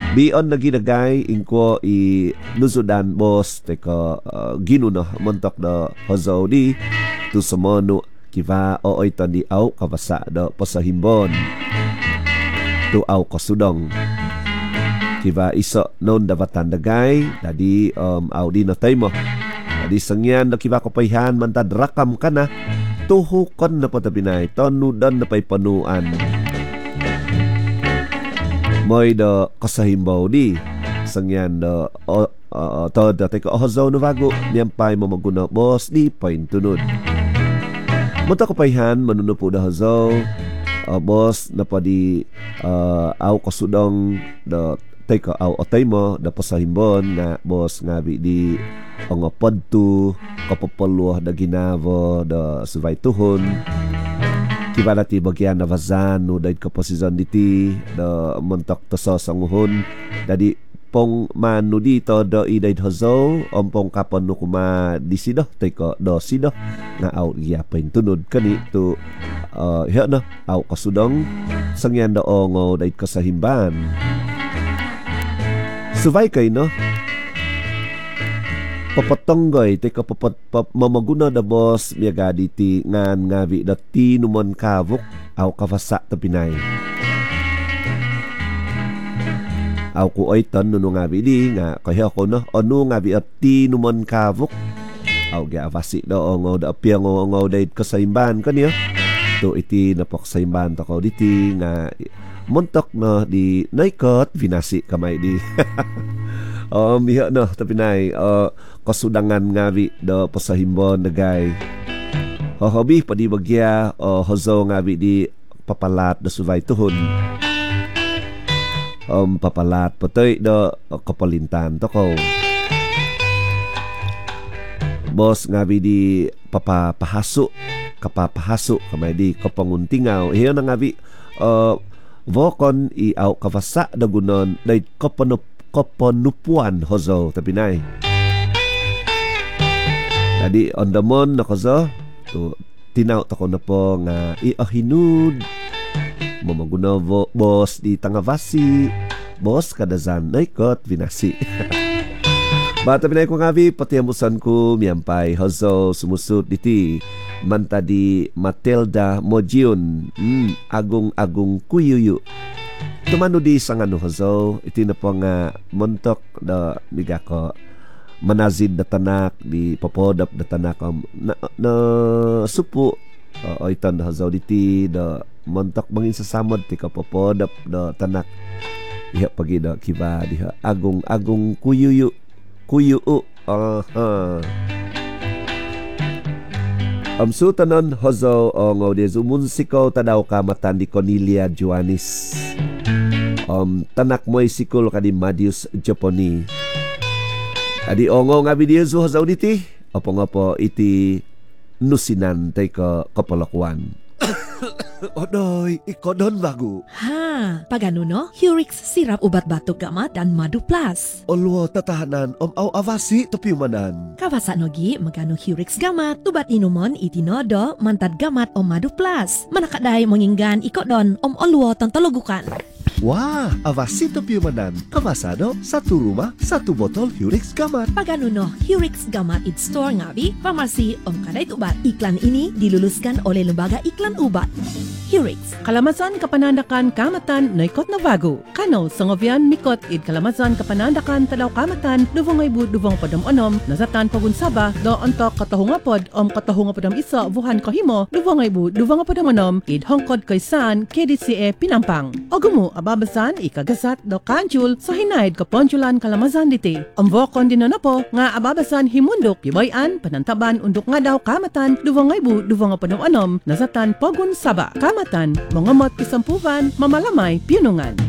Bion lagi dagay ingko i nusudan bos teka ginuno montok da hozo di tu semono kiva oy tandi au kabasa da pasahimbon tu au kasudong kiva iso non dapatan dagay tadi au di na taimo tadi sengyan da kiva kapayhan mantad rakam kana tuhukon na patapinay tonudan na pay panuan moy da kasahimbaw di sangyan da to da teka hozo no bago niyampay mo maguna bos di pain tunod monta kapayhan manunupo da hozo bos na padi au kasudong da teka au otay mo da pasahimbon nga bos ngabi di ang podtu kapapaluah da ginavo da suvay tuhon kiba ti bagyan na vazan no dahil kaposizon diti da montok toso sanguhon dadi pong manu dito do iday hozo ompong kapon no kuma disido teko do sido nga au yapin tunod kani to hiya na au kasudong sangyan da ongo dahil kasahimban suvay kay no papatonggoy teka mamaguna da boss miyaga diti ngan ngavi da tinumon kavuk au kavasa tapinay au ku oiton no ngavi di nga kaya ko no onu ngavi at tinumon kavuk au ga avasi da ongo da piango ongo dait kasaimban kaniya to iti napok saimban to ko diti nga montok no di naikot vinasi kamay di miha no tapi nai kasudangan ngawi do pasahimbon dagay hobi padi bagya hozo ngawi di papalat do suvay tuhon papalat patoy do kapalintan toko bos ngawi di papahasu kapapahasu kamay di kapanguntingaw hiyo na ngawi vokon i au kavasa da gunon dai koponupuan hozo tapi nai tadi on the mon na hozo tu tinaw ta ko na po nga i ahinud mamaguna bos di tangavasi bos kadazan naikot vinasi bata pinay ko ngavi pati amusan ko miyampay hozo sumusut diti manta di Matilda Mojion agung kuyuyu tumano di sangano hozo iti na po nga montok da miga ko manazid da tanak di papodap da tanak na supu oitan da hozo diti da montok mangin sasamod ti kapapodap da tanak iha pagi da kiba diha agung kuyuyu sutanon hozo ngo de zumunsiko tadaw kamatan di Cornelia Joanis tanak moy sikul kadi Madius Japoni adi ongo ngabi dia zu hozo diti opo iti nusinan tay ka kapalakuan Odoy, ikodon bago. Ha, pagano no? Hurix sirap ubat batuk gamat dan madu plus. Olwo tatahanan au avasi tapi manan. Kawasa nogi magano Hurix gamat ubat inumon itinodo mantad gamat madu plus. Manakaday manginggan ikodon olwo tantalogukan. Wah, avasi tapi manan. Kawasado, satu rumah, satu botol Hurix gamat. Pagano no, Hurix gamat it store ngabi, farmasi kadait ubat. Iklan ini diluluskan oleh Lembaga Iklan Ubat. Hurix. Kalamasan kapanandakan kamatan naikot na bago. Kano sangovian mikot id kalamasan kapanandakan talaw kamatan duvong ibu duvong padam onom nazatan pagunsaba do ontok katahungapod katahungapodam isa vuhan kahimo duvong ibu duvong padam onom id hongkod kaysan KDCA Pinampang. Ogumu ababasan ikagasat do kanjul so hinaid kaponjulan kalamasan diti. Amvokon dinanapo nga ababasan himundok gibayan panantaban undok nga daw kamatan duvong ibu duvong padam onom nazatan pagunsaba. Kamatan, mangamot isampuvan, mamalamay, pinungan.